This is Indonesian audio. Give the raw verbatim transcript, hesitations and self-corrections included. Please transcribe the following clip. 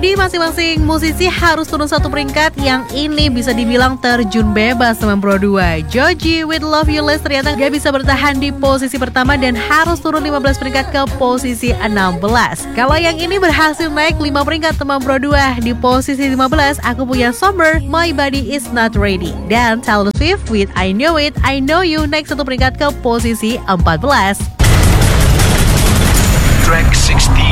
Jadi masing-masing musisi harus turun satu peringkat. Yang ini bisa dibilang terjun bebas teman Pro dua. Joji with Love You Less ternyata gak bisa bertahan di posisi pertama dan harus turun lima belas peringkat ke posisi enam belas. Kalau yang ini berhasil naik lima peringkat teman Pro dua. Di posisi lima belas aku punya Summer, My Body Is Not Ready. Dan Taylor Swift with I Know It, I Know You naik satu peringkat ke posisi empat belas. Track enam belas.